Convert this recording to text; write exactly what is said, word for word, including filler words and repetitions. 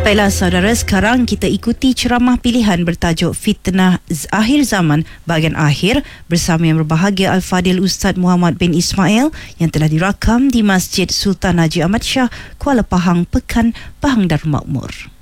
Baiklah saudara, sekarang kita ikuti ceramah pilihan bertajuk Fitnah Akhir Zaman bahagian akhir bersama yang berbahagia Al-Fadil Ustaz Muhammad bin Ismail yang telah dirakam di Masjid Sultan Haji Ahmad Shah, Kuala Pahang, Pekan, Pahang Darul Makmur.